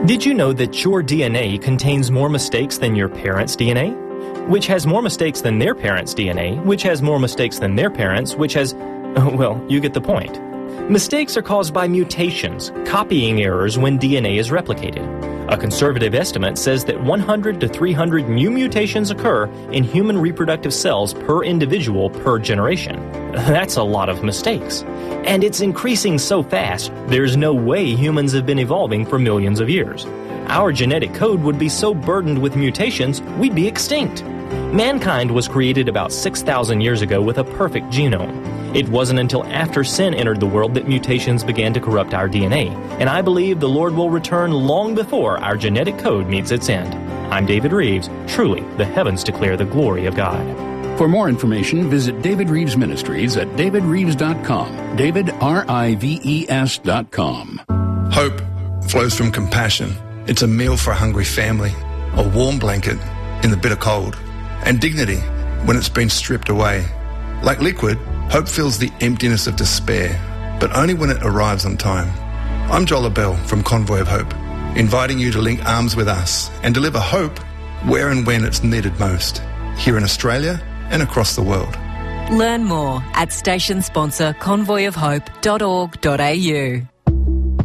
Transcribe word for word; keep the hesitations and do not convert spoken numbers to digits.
Did you know that your D N A contains more mistakes than your parents' D N A? Which has more mistakes than their parents' D N A, which has more mistakes than their parents, which has... well, you get the point. Mistakes are caused by mutations, copying errors when D N A is replicated. A conservative estimate says that one hundred to three hundred new mutations occur in human reproductive cells per individual per generation. That's a lot of mistakes. And it's increasing so fast, there's no way humans have been evolving for millions of years. Our genetic code would be so burdened with mutations, we'd be extinct. Mankind was created about six thousand years ago with a perfect genome. It wasn't until after sin entered the world that mutations began to corrupt our D N A, and I believe the Lord will return long before our genetic code meets its end. I'm David Reeves. Truly, the heavens declare the glory of God. For more information, visit David Reeves Ministries at david reeves dot com. David, R I V E S dot com. Hope flows from compassion. It's a meal for a hungry family, a warm blanket in the bitter cold, and dignity when it's been stripped away. Like liquid, hope fills the emptiness of despair, but only when it arrives on time. I'm Joel Abell from Convoy of Hope, inviting you to link arms with us and deliver hope where and when it's needed most, here in Australia and across the world. Learn more at station sponsor convoy of hope dot org dot a u.